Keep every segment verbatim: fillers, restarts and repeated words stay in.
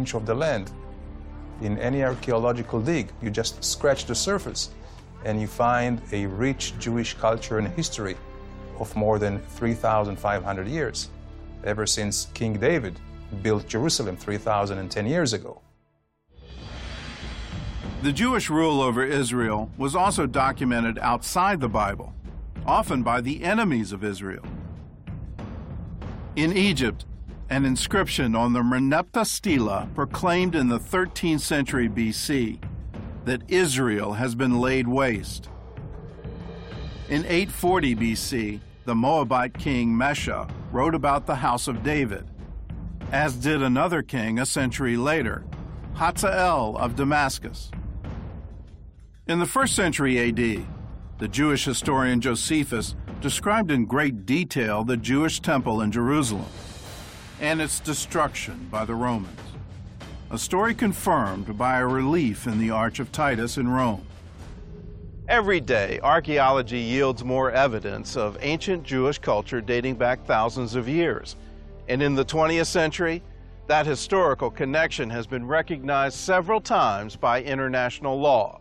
inch of the land. In any archaeological dig, you just scratch the surface and you find a rich Jewish culture and history of more than three thousand five hundred years, ever since King David built Jerusalem three thousand ten years ago. The Jewish rule over Israel was also documented outside the Bible, often by the enemies of Israel. In Egypt, an inscription on the Merneptah Stela proclaimed in the thirteenth century B C that Israel has been laid waste. In eight forty B C, the Moabite king Mesha wrote about the house of David, as did another king a century later, Hazael of Damascus. In the first century A D, the Jewish historian Josephus described in great detail the Jewish temple in Jerusalem and its destruction by the Romans, a story confirmed by a relief in the Arch of Titus in Rome. Every day, archaeology yields more evidence of ancient Jewish culture dating back thousands of years. And in the twentieth century, that historical connection has been recognized several times by international law.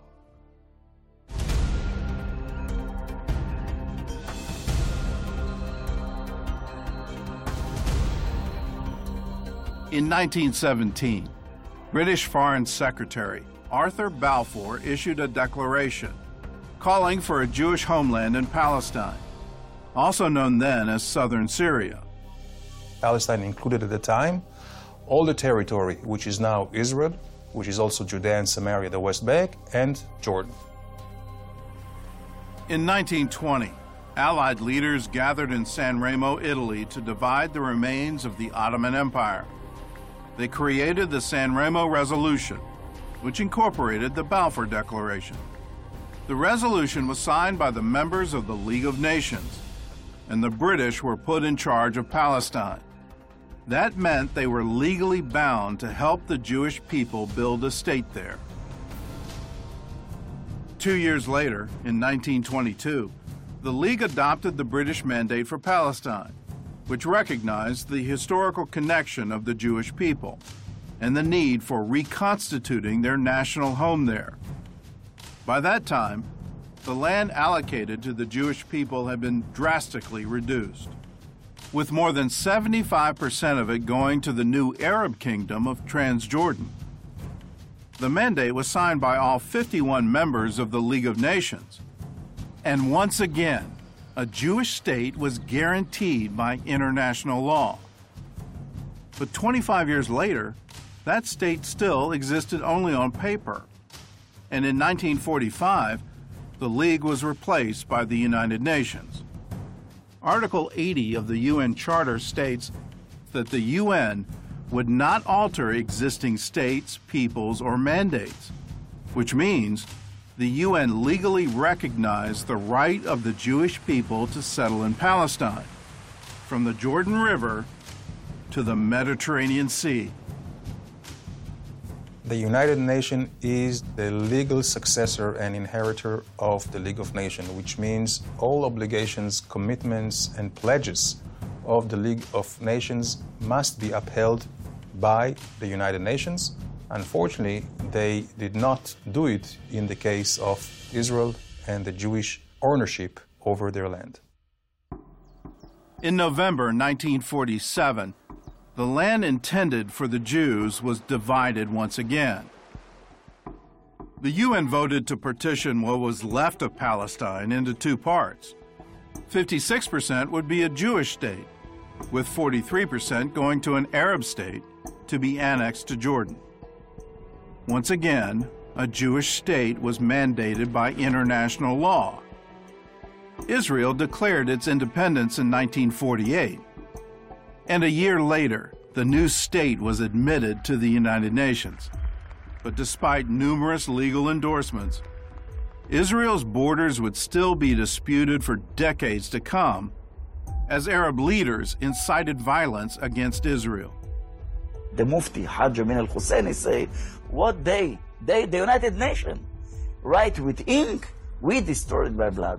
In nineteen seventeen, British Foreign Secretary Arthur Balfour issued a declaration calling for a Jewish homeland in Palestine, also known then as southern Syria. Palestine included at the time all the territory which is now Israel, which is also Judea and Samaria, the West Bank, and Jordan. In nineteen twenty, Allied leaders gathered in San Remo, Italy, to divide the remains of the Ottoman Empire. They created the San Remo Resolution, which incorporated the Balfour Declaration. The resolution was signed by the members of the League of Nations, and the British were put in charge of Palestine. That meant they were legally bound to help the Jewish people build a state there. Two years later, in nineteen twenty-two, the League adopted the British Mandate for Palestine, which recognized the historical connection of the Jewish people and the need for reconstituting their national home there. By that time, the land allocated to the Jewish people had been drastically reduced, with more than seventy-five percent of it going to the new Arab kingdom of Transjordan. The mandate was signed by all fifty-one members of the League of Nations, and once again, a Jewish state was guaranteed by international law. But twenty-five years later, that state still existed only on paper. And in nineteen forty-five, the League was replaced by the United Nations. Article eighty of the U N Charter states that the U N would not alter existing states, peoples, or mandates, which means the U N legally recognized the right of the Jewish people to settle in Palestine, from the Jordan River to the Mediterranean Sea. The United Nations is the legal successor and inheritor of the League of Nations, which means all obligations, commitments, and pledges of the League of Nations must be upheld by the United Nations. Unfortunately, they did not do it in the case of Israel and the Jewish ownership over their land. In November nineteen forty-seven, the land intended for the Jews was divided once again. The U N voted to partition what was left of Palestine into two parts. fifty-six percent would be a Jewish state, with forty-three percent going to an Arab state to be annexed to Jordan. Once again, a Jewish state was mandated by international law. Israel declared its independence in nineteen forty-eight, and a year later, the new state was admitted to the United Nations. But despite numerous legal endorsements, Israel's borders would still be disputed for decades to come, as Arab leaders incited violence against Israel. The Mufti, Hajj Amin al-Husseini, say, what they, they, the United Nations, write with ink, we destroyed by blood.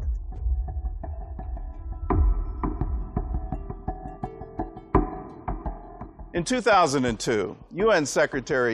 In two thousand two, U N Secretary